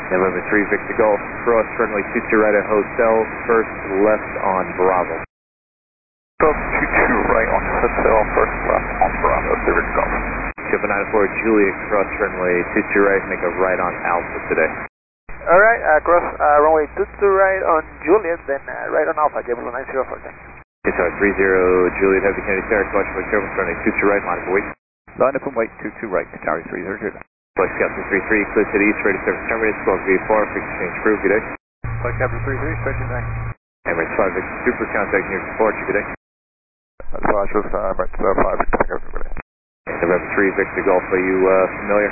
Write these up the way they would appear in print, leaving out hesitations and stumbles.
November 3, Victor Golf, cross runway 22 right at Hotel, first left on Bravo. Golf 22 right on Hotel, first left on Bravo, Victor Golf. Chipper 94 Juliet, cross runway 22 right, make a right on Alpha today. Alright, cross runway 22 right on Juliet, then right on Alpha, JetBlue 904, thank you. Guitar 30 Juliet, Heavy Kennedy Sierra, watch my Chevron runway 22 right, line up and wait. Line up and wait, 22 right, Guitar 30. Flight Captain 33, clear to the east, ready service terminated, squawk V4, frequency change approved, good day. Flight Captain 33, straight to 9. Emirates 5 Victor Super, contact near support, good day. That's Emirates 5 Victor, good day. November 3, Victor Golf, are you familiar?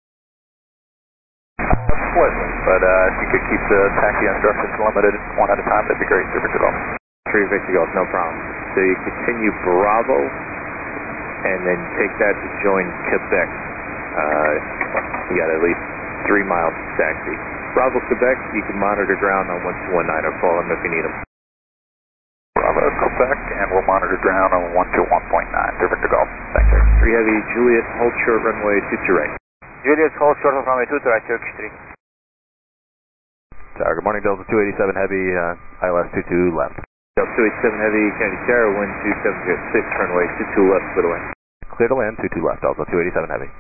Slightly, but if you could keep the taxi instructions limited one at a time, that'd be great, Victor Golf. 3 Victor Golf, no problem. So you continue Bravo, and then take that to join Quebec. You got at least 3 miles to taxi. Bravo, Quebec, you can monitor ground on 1219 or call them if you need them. Bravo, Quebec, and we'll monitor ground on 121.9, Victor Golf. Thanks, sir. 3 Heavy, Juliet, hold short runway 22 right. Juliet, hold short of runway 22 right, Turkish 3. Good morning, Delta 287 Heavy, ILS 22 left. Delta 287 Heavy, Kennedy Sierra, wind 2706, runway 22 left, clear to land. Clear to land, 22 left, Delta 287 Heavy.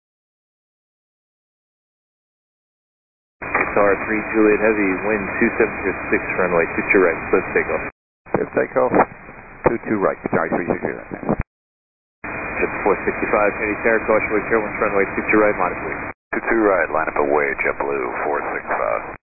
Guitar 3 Juliet Heavy, wind 2706, runway 22 right, clear to takeoff. Clear to takeoff, 22 right, Guitar 360. Jet 465, Kennedy Sierra, caution wake, runway 22 right, line up wait. 22 right, line up away, JetBlue 465.